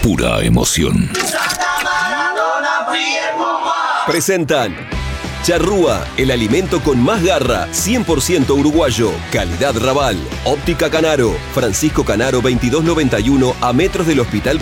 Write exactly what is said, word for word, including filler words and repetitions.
pura emoción. Presentan Charrúa, el alimento con más garra, cien por ciento uruguayo, calidad Raval, Óptica Canaro, Francisco Canaro veintidós noventa y uno, a metros del Hospital